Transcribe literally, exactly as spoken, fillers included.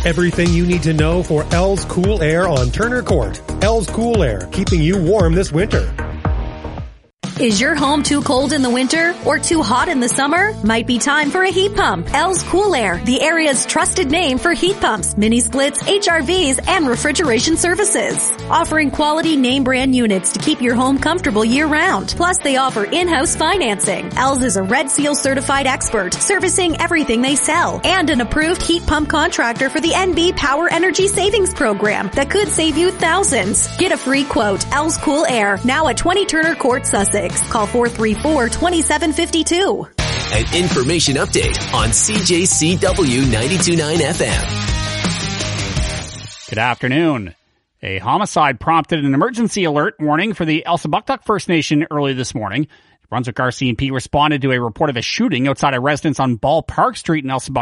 Everything you need to know for L's Cool Air on Turner Court. L's Cool Air, keeping you warm this winter. Is your home too cold in the winter or too hot in the summer? Might be time for a heat pump. L's Cool Air, the area's trusted name for heat pumps, mini splits, H R Vs, and refrigeration services. Offering quality name brand units to keep your home comfortable year round. Plus, they offer in-house financing. L's is a Red Seal certified expert, servicing everything they sell, and an approved heat pump contractor for the N B Power Energy Savings Program that could save you thousands. Get a free quote. L's Cool Air, now at twenty Turner Court, Sussex. Call four three four, two seven five two. An information update on C J C W ninety-two point nine F M. Good afternoon. A homicide prompted an emergency alert warning for the Elsipogtog First Nation early this morning. Brunswick R C M P responded to a report of a shooting outside a residence on Ball Park Street in Elsipogtog